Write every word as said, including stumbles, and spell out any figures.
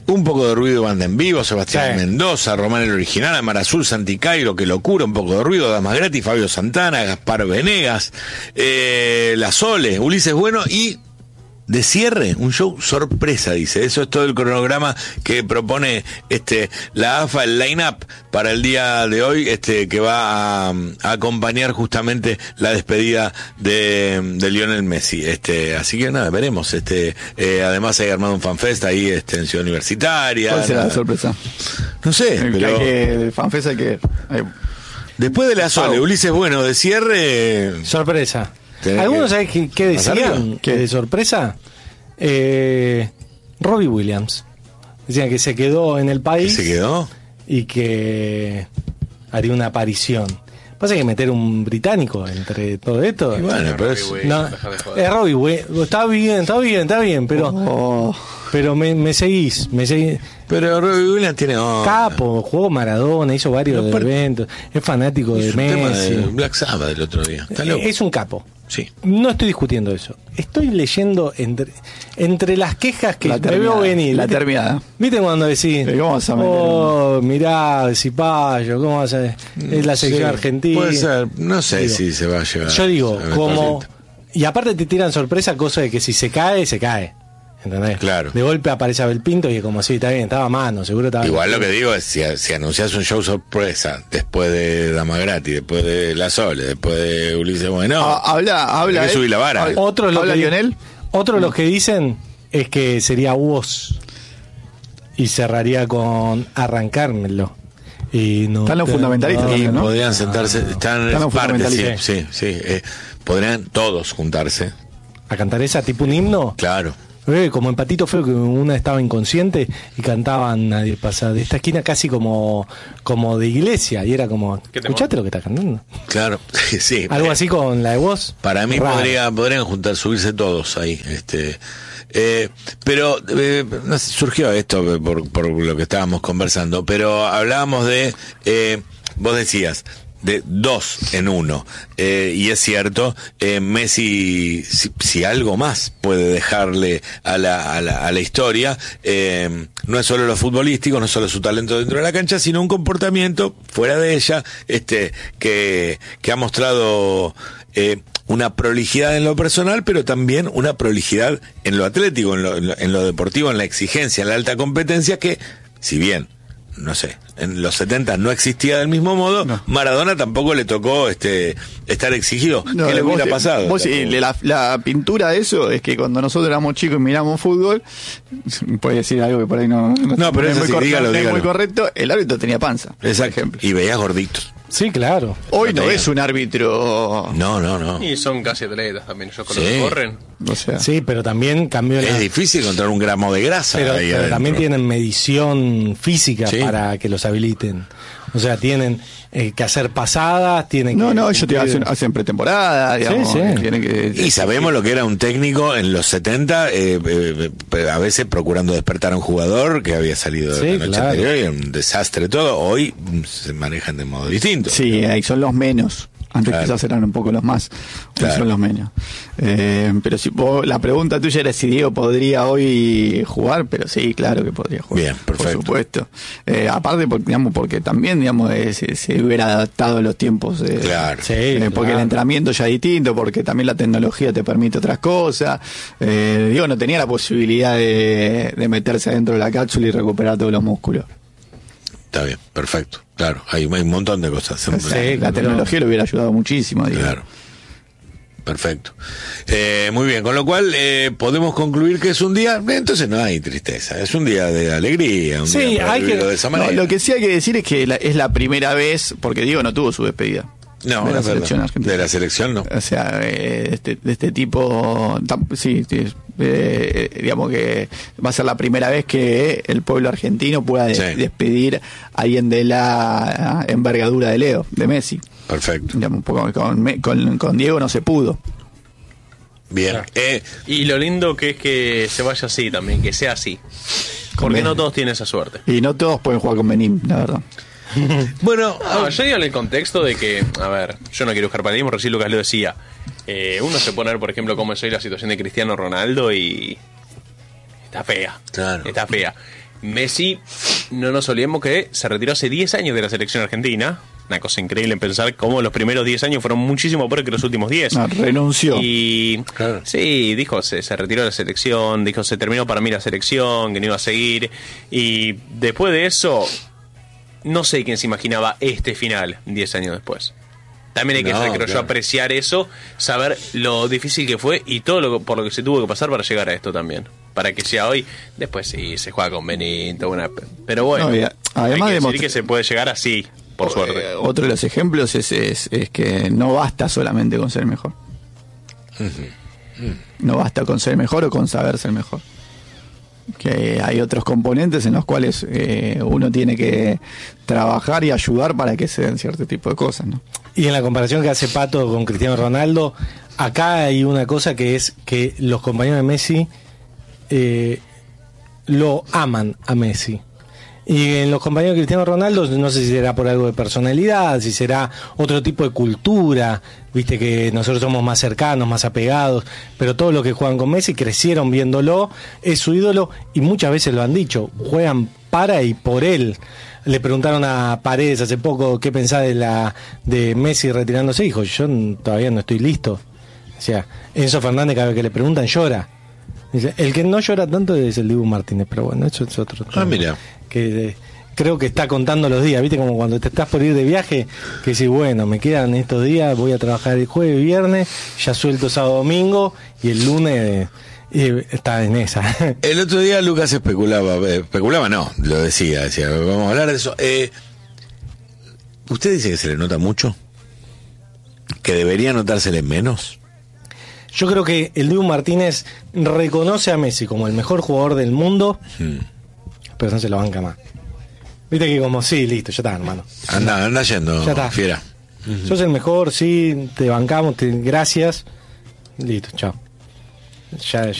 Un poco de ruido, banda en vivo, Sebastián Sí. Mendoza, Román el Original, Amar Azul, Santi Cairo, Que Locura, un poco de ruido, Damas Gratis, Fabio Santana, Gaspar Venegas, eh, La Sole, Ulises Bueno y de cierre, un show sorpresa, dice. Eso es todo el cronograma que propone este la A F A, el line-up para el día de hoy, este que va a, a acompañar justamente la despedida de, de Lionel Messi. Este, así que nada, veremos. Este, eh, además hay armado un fanfest ahí este, en Ciudad Universitaria. ¿Cuál será nada. la sorpresa? No sé, El, pero que, el fanfest hay que... hay- después de La Sole, Ulises Bueno de cierre. Sorpresa. Tenés ¿Algunos que- saben qué, qué ¿Más decían? arriba? ¿Qué de sorpresa? Eh, Robbie Williams. Decían que se quedó en el país ¿Se quedó? y que haría una aparición. Pasa que meter un británico entre todo esto. Y bueno, pero es- No, es Robbie Williams. Está bien, está bien, está bien, pero, Oh, pero me, me seguís, me seguís. Pero Robbie Williams tiene onda. Capo, jugó Maradona, hizo varios Pero aparte- eventos, es fanático de Hizo un tema Messi. de Black Sabbath el otro día. Está loco. Es un capo. Sí. No estoy discutiendo eso. Estoy leyendo entre, entre las quejas que la me veo terminada, venir. La ¿Viste? terminada. ¿Viste cuando decís, Pero ¿cómo vas a meter oh, mirá, Cipayo, cómo vas a... Es la selección Sí, argentina. Puede ser. No sé Digo, si se va a llevar. Yo digo, a ver, como... Pablito. Y aparte te tiran sorpresa, cosa de que si se cae, se cae. ¿Entendés? Claro. De golpe aparece Abel Pinto y es como, sí, está bien, estaba a mano, seguro estaba... Igual lo que digo es, si, si anuncias un show sorpresa después de Dama Gratis, después de La Sole, después de Ulises Bueno, Ah, habla, habla. hay que él. subir la vara. Habla- Otro lo ¿Habla que, Lionel? Otro los que dicen es que sería vos y cerraría con arrancármelo. Y no Están los te- fundamentalistas no, y también, ¿no? podrían sentarse, están, Están los parte, sí, fundamentalistas. sí, sí, eh, podrían todos juntarse, a cantar esa tipo un himno. claro. Eh, como en Patito Feo, que una estaba inconsciente y cantaban Nadie pasa de esta esquina casi como, como de iglesia. Y era como, ¿Qué temor? escuchate lo que está cantando. Claro, sí. Algo así con la de vos. Para mí Raro. podría, podrían juntar, subirse todos ahí, este, eh, pero eh, no sé, surgió esto por, por lo que estábamos conversando, pero hablábamos de, eh, vos decías, de dos en uno, eh, y es cierto, eh, Messi, si, si algo más puede dejarle a la, a la, a la historia, eh, no es solo lo futbolístico, no es solo su talento dentro de la cancha, sino un comportamiento fuera de ella, este, que, que ha mostrado eh, una prolijidad en lo personal, pero también una prolijidad en lo atlético, en lo, en lo, en lo deportivo, en la exigencia, en la alta competencia, que, si bien no sé, en los setenta no existía del mismo modo, No. Maradona tampoco le tocó este estar exigido. No, ¿Qué le vos- hubiera pasado? vos, Tampoco. eh, la, la pintura de eso es que cuando nosotros éramos chicos y miramos fútbol, puede decir algo que por ahí no, No, pero es eso muy, sí, cor- dígalo, no es dígalo. muy correcto. El árbitro tenía panza, por Exacto. ejemplo. Y veías gorditos. Sí, claro. Hoy no tenía. es un árbitro. No, no, no. Y son casi atletas también, ellos con Sí. lo que corren. O sea, Sí, pero también cambió la... Es difícil encontrar un gramo de grasa Pero, ahí pero adentro. también tienen medición física Sí. para que los habiliten. O sea, tienen eh, que hacer pasadas, tienen no, que... no, ellos te cumplir- hacen, hacen pretemporada, digamos. Sí, sí. Tienen que, Y sabemos lo que era un técnico en los setenta, eh, eh, eh, a veces procurando despertar a un jugador que había salido Sí, de la noche claro. anterior y era un desastre todo. Hoy mm, se manejan de modo distinto. Sí, ahí son los menos. Antes Claro. quizás eran un poco los más. Hoy Claro. son los menos. Eh, pero si vos, la pregunta tuya era si Diego podría hoy jugar, pero sí, claro que podría jugar. Bien, perfecto. Por supuesto. Eh, aparte, porque, digamos, porque también digamos eh, se, se hubiera adaptado a los tiempos. eh, Claro. Sí, eh, porque claro. el entrenamiento ya es distinto, porque también la tecnología te permite otras cosas. Eh, Diego no tenía la posibilidad de, de meterse adentro de la cápsula y recuperar todos los músculos. Está bien, perfecto. Claro, hay, hay un montón de cosas. O sea, Sí, la claro. tecnología le hubiera ayudado muchísimo a Diego. Claro. Perfecto. Eh, muy bien, con lo cual eh, podemos concluir que es un día, entonces no hay tristeza, es un día de alegría, un Sí, día para hay que- vivirlo de esa No, manera. lo que sí hay que decir es que la- es la primera vez, porque Diego no tuvo su despedida. no, de la es verdad. selección argentina. De la selección no. O sea, eh, de este, de este tipo, tam- sí, sí, eh, digamos que va a ser la primera vez que el pueblo argentino pueda de- Sí. despedir a alguien de la envergadura de Leo, de Messi. Perfecto. Digamos, un poco con, Me- con, con Diego no se pudo. Bien. Eh, Y lo lindo que es que se vaya así también, que sea así. Porque Bien. no todos tienen esa suerte. Y no todos pueden jugar con Benín, la verdad. bueno, No, yo digo en el contexto de que, a ver, yo no quiero buscar paradigmas, recién Lucas lo decía. Eh, uno se pone a ver, por ejemplo, cómo es hoy la situación de Cristiano Ronaldo y está fea. Claro. Está fea. Messi, no nos olvidemos que se retiró hace diez años de la selección argentina. Una cosa increíble en pensar cómo los primeros diez años fueron muchísimo peor que los últimos diez. No, renunció. Y Claro. sí, dijo, se, se retiró de la selección, dijo, se terminó para mí la selección, que no iba a seguir. Y después de eso, no sé quién se imaginaba este final diez años después. También hay que, No, creo yo, claro. apreciar eso, saber lo difícil que fue y todo lo por lo que se tuvo que pasar para llegar a esto también. Para que sea hoy, después sí, se juega con Benito, una, pero bueno, No, y a- además hay que de decir que se puede llegar así, por suerte. Eh, otro de los ejemplos es, es, es que no basta solamente con ser mejor. No basta con ser mejor o con saber ser mejor. Que hay otros componentes en los cuales eh, uno tiene que trabajar y ayudar para que se den cierto tipo de cosas, ¿no? Y en la comparación que hace Pato con Cristiano Ronaldo, acá hay una cosa que es que los compañeros de Messi eh, lo aman a Messi. Y en los compañeros de Cristiano Ronaldo, no sé si será por algo de personalidad, si será otro tipo de cultura, viste que nosotros somos más cercanos, más apegados, pero todos los que juegan con Messi crecieron viéndolo, es su ídolo y muchas veces lo han dicho, juegan para y por él. Le preguntaron a Paredes hace poco qué pensaba de la de Messi retirándose, dijo, yo n- todavía no estoy listo. O sea, Enzo Fernández cada vez que le preguntan llora. Dice, el que no llora tanto es el Dibu Martínez, pero bueno, eso es otro tema. Ah, mira. Que eh, creo que está contando los días, viste, como cuando te estás por ir de viaje, que decís, bueno, me quedan estos días, voy a trabajar el jueves, viernes, ya suelto sábado, domingo, y el lunes eh, está en esa. El otro día Lucas especulaba, eh, especulaba no, lo decía, decía, vamos a hablar de eso. Eh, ¿Usted dice que se le nota mucho? ¿Que debería notársele menos? Yo creo que el Dibu Martínez reconoce a Messi como el mejor jugador del mundo, Hmm. pero no se lo banca más. Viste que como, sí, listo, ya está, hermano. Anda, anda yendo, Ya está. fiera. Sos el mejor, sí, te bancamos, te, gracias. Listo, chao. Ya,